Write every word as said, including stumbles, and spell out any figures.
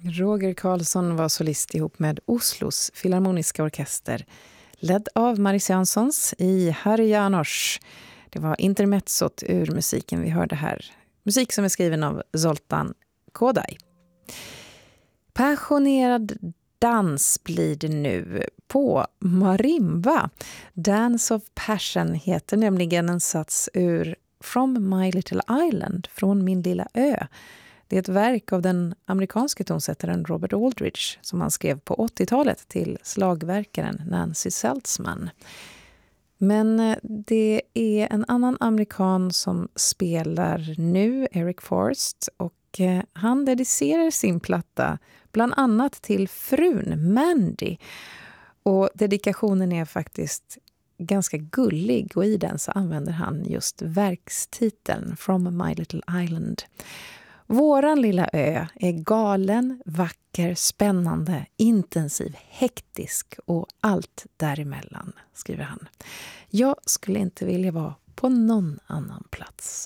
Roger Karlsson var solist ihop med Oslos Filharmoniska orkester, ledd av Maris Janssons i Harry János. Det var intermezzot ur musiken vi hörde här. Musik som är skriven av Zoltan Kodály. Passionerad dans blir det nu på marimba. Dance of Passion heter nämligen en sats ur From My Little Island, från min lilla ö. Det är ett verk av den amerikanske tonsättaren Robert Aldridge som han skrev på åttiotalet till slagverkaren Nancy Saltzman. Men det är en annan amerikan som spelar nu, Eric Forrest, och han dedicerar sin platta bland annat till frun Mandy. Och dedikationen är faktiskt ganska gullig, och i den så använder han just verkstiteln From My Little Island. Våran lilla ö är galen, vacker, spännande, intensiv, hektisk och allt däremellan, skriver han. Jag skulle inte vilja vara på någon annan plats.